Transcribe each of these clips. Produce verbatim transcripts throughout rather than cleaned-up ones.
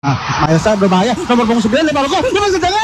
Ah, Maesa berbahaya, nomor punggung sembilan Maroko, nomor sedangkan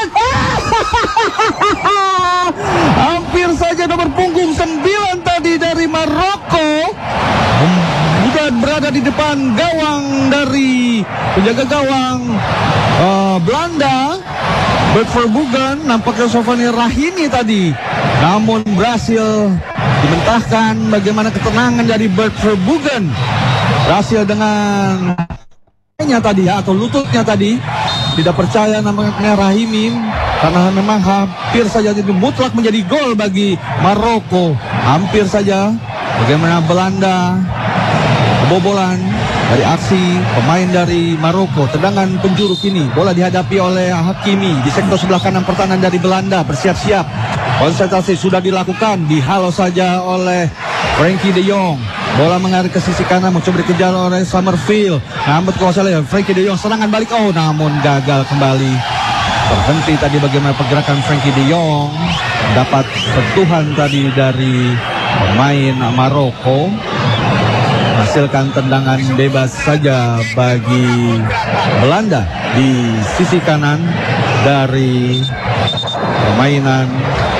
hampir saja nomor punggung sembilan tadi dari Maroko bukan berada di depan gawang dari penjaga gawang uh, Belanda. Bert Verbruggen, nampaknya Sofani Rahimi tadi, namun berhasil dimentahkan. Bagaimana ketenangan dari Bert Verbruggen, berhasil dengan nya tadi ya, atau lututnya tadi, tidak percaya namanya Rahimi, karena memang hampir saja itu mutlak menjadi gol bagi Maroko. Hampir saja. Bagaimana Belanda kebobolan dari aksi pemain dari Maroko. Tendangan penjuru kini, bola dihadapi oleh Hakimi di sektor sebelah kanan pertahanan dari Belanda. Bersiap-siap, konsentrasi sudah dilakukan, dihalau saja oleh Frenkie de Jong. Bola mengalir ke sisi kanan, mencoba dikejar oleh Summerfield. Namun kuasa Frenkie de Jong, serangan balik, oh namun gagal kembali. Terhenti tadi bagaimana pergerakan Frenkie de Jong. Dapat sentuhan tadi dari pemain Maroko. Hasilkan tendangan bebas saja bagi Belanda di sisi kanan dari permainan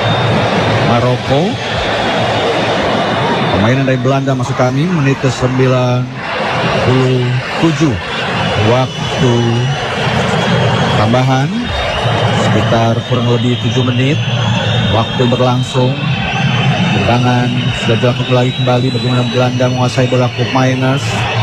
Maroko. Permainan dari Belanda masuk kami menit ke sembilan puluh tujuh. Waktu tambahan sekitar kurang lebih tujuh menit. Waktu berlangsung. Tendangan sudah dilakukan lagi kembali. Bagaimana Belanda menguasai bola Koopmeiners.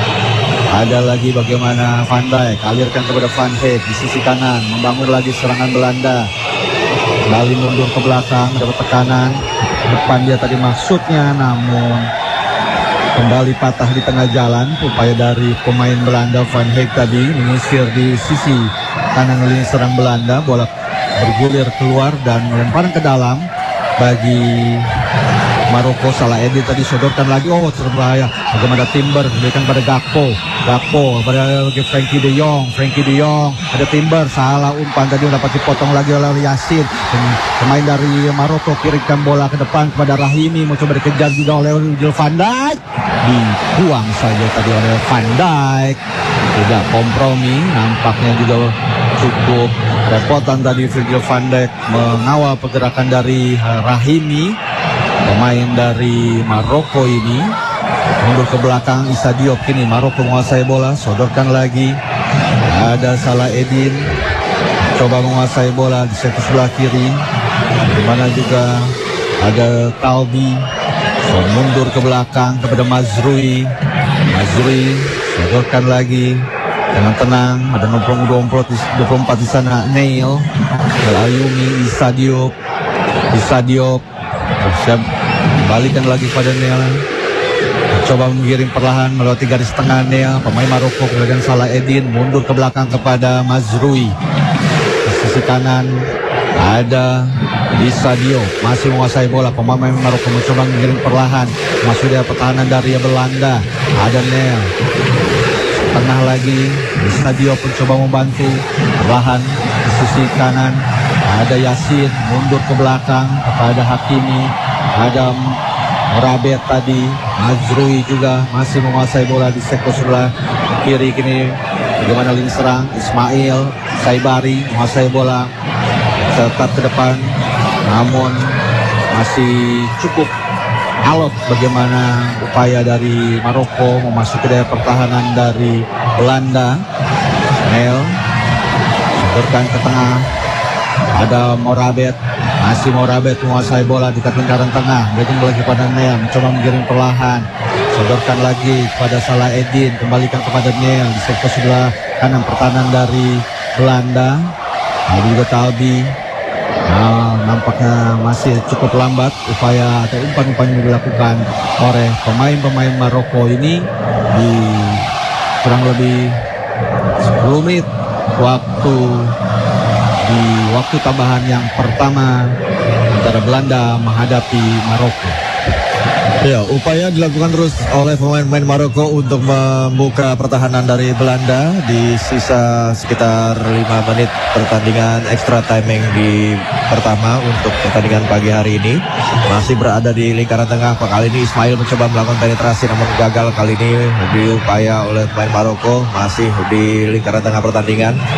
Ada lagi bagaimana Van Dijk alirkan kepada Van Heek di sisi kanan, membangun lagi serangan Belanda. Kembali mundur ke belakang, dapat tekanan depan dia tadi maksudnya, namun kembali patah di tengah jalan. Upaya dari pemain Belanda, Van Heek tadi menyisir di sisi kanan lini serang Belanda. Bola bergulir keluar dan lemparan ke dalam bagi Maroko. Salah Edin tadi sodorkan lagi, oh terbahaya. Bagaimana Timber diberikan pada Gakpo, Gakpo pada Frenkie de Jong, Frenkie de Jong ada Timber, salah umpan tadi dapat dipotong lagi oleh Yasin. Pemain dari Maroko kirimkan bola ke depan kepada Rahimi, mencoba dikejar juga oleh Virgil van Dijk, dibuang saja tadi oleh Van Dijk. Tidak kompromi, nampaknya juga cukup repotan tadi Virgil van Dijk mengawal pergerakan dari Rahimi. Pemain dari Maroko ini mundur ke belakang. Issa Diop kini Maroko menguasai bola, sodorkan lagi. Ada Salah Edin coba menguasai bola di sektor sebelah kiri, dimana juga ada Talbi. So, mundur ke belakang kepada Mazrui. Mazrui sodorkan lagi dengan tenang. Ada nomor dua puluh empat di sana, Neil Ayumi. Issa Diop, Issa Diop siap balikan lagi pada Neil, coba menggiring perlahan melewati garis tengah. Neil, pemain Maroko, kemudian Salah Edin mundur ke belakang kepada Mazrui. Di sisi kanan ada Issa Diop, masih menguasai bola. Pemain Maroko mencoba menggiring perlahan masuk dari pertahanan dari Belanda. Ada Neil, tengah lagi Issa Diop mencoba membantu perlahan. Di sisi kanan ada Yasin mundur ke belakang kepada Hakimi. Ada Morabet tadi. Mazrui juga masih menguasai bola di sektor sebelah kiri. Kini bagaimana lini serang, Ismail Saibari menguasai bola, tetap ke depan, namun masih cukup alot bagaimana upaya dari Maroko memasuki daerah pertahanan dari Belanda. Nel sodorkan ke tengah, ada Morabet, masih Morabet menguasai bola di lingkaran tengah. Berikan lagi kepada Nel, mencoba menggiring perlahan, sodorkan lagi kepada Salah Edin, kembalikan kepada Nel di sektor sebelah kanan pertahanan dari Belanda. Ada juga Talbi. Nah, nampaknya masih cukup lambat upaya atau umpan-umpan yang dilakukan oleh pemain-pemain Maroko ini di kurang lebih sepuluh menit waktu di waktu tambahan yang pertama antara Belanda menghadapi Maroko. Ya, upaya dilakukan terus oleh pemain-pemain Maroko untuk membuka pertahanan dari Belanda di sisa sekitar lima menit pertandingan extra timing di pertama untuk pertandingan pagi hari ini. Masih berada di lingkaran tengah. Kali ini Ismail mencoba melakukan penetrasi namun gagal. Kali ini diupaya oleh pemain Maroko masih di lingkaran tengah pertandingan.